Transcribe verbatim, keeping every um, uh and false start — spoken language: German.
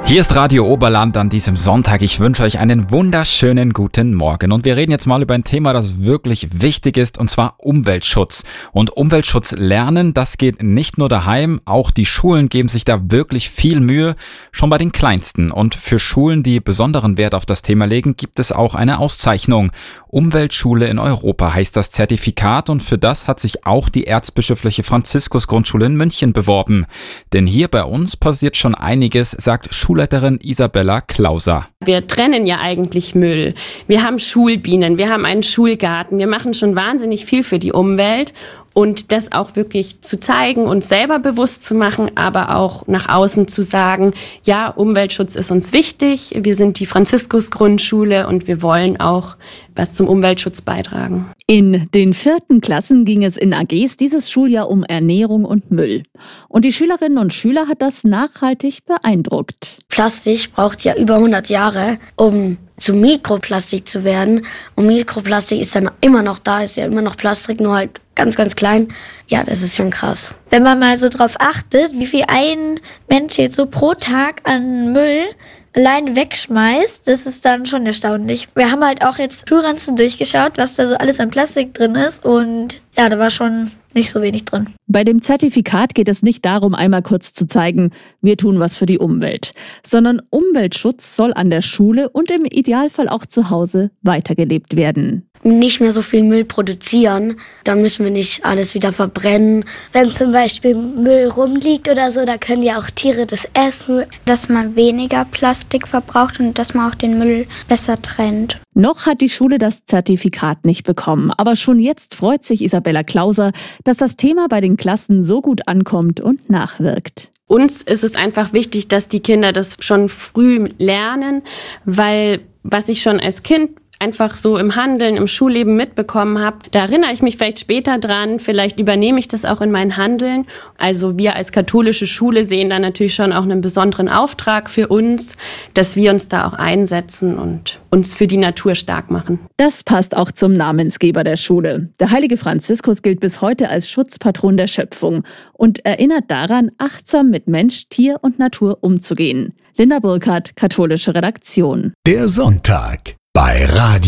Hier ist Radio Oberland an diesem Sonntag. Ich wünsche euch einen wunderschönen guten Morgen. Und wir reden jetzt mal über ein Thema, das wirklich wichtig ist, und zwar Umweltschutz. Und Umweltschutz lernen, das geht nicht nur daheim, auch die Schulen geben sich da wirklich viel Mühe, schon bei den Kleinsten. Und für Schulen, die besonderen Wert auf das Thema legen, gibt es auch eine Auszeichnung. Umweltschule in Europa heißt das Zertifikat, und für das hat sich auch die Erzbischöfliche Franziskus-Grundschule in München beworben. Denn hier bei uns passiert schon einiges, sagt Schulleiterin Isabella Klauser. Wir trennen ja eigentlich Müll. Wir haben Schulbienen, wir haben einen Schulgarten, wir machen schon wahnsinnig viel für die Umwelt. Und das auch wirklich zu zeigen und selber bewusst zu machen, aber auch nach außen zu sagen, ja, Umweltschutz ist uns wichtig, wir sind die Franziskus-Grundschule und wir wollen auch was zum Umweltschutz beitragen. In den vierten Klassen ging es in A Gs dieses Schuljahr um Ernährung und Müll. Und die Schülerinnen und Schüler hat das nachhaltig beeindruckt. Plastik braucht ja über hundert Jahre, um zu Mikroplastik zu werden. Und Mikroplastik ist dann immer noch da, ist ja immer noch Plastik, nur halt ganz, ganz klein. Ja, das ist schon krass. Wenn man mal so drauf achtet, wie viel ein Mensch jetzt so pro Tag an Müll allein wegschmeißt, das ist dann schon erstaunlich. Wir haben halt auch jetzt Schulranzen durchgeschaut, was da so alles an Plastik drin ist, und ja, da war schon nicht so wenig drin. Bei dem Zertifikat geht es nicht darum, einmal kurz zu zeigen, wir tun was für die Umwelt, sondern Umweltschutz soll an der Schule und im Idealfall auch zu Hause weitergelebt werden. Nicht mehr so viel Müll produzieren, dann müssen wir nicht alles wieder verbrennen. Wenn zum Beispiel Müll rumliegt oder so, da können ja auch Tiere das essen. Dass man weniger Plastik verbraucht und dass man auch den Müll besser trennt. Noch hat die Schule das Zertifikat nicht bekommen, aber schon jetzt freut sich Isabella Klauser, dass das Thema bei den Klassen so gut ankommt und nachwirkt. Uns ist es einfach wichtig, dass die Kinder das schon früh lernen, weil was ich schon als Kind einfach so im Handeln, im Schulleben mitbekommen habe, da erinnere ich mich vielleicht später dran, vielleicht übernehme ich das auch in mein Handeln. Also wir als katholische Schule sehen da natürlich schon auch einen besonderen Auftrag für uns, dass wir uns da auch einsetzen und uns für die Natur stark machen. Das passt auch zum Namensgeber der Schule. Der heilige Franziskus gilt bis heute als Schutzpatron der Schöpfung und erinnert daran, achtsam mit Mensch, Tier und Natur umzugehen. Linda Burkhardt, katholische Redaktion. Der Sonntag bei Radio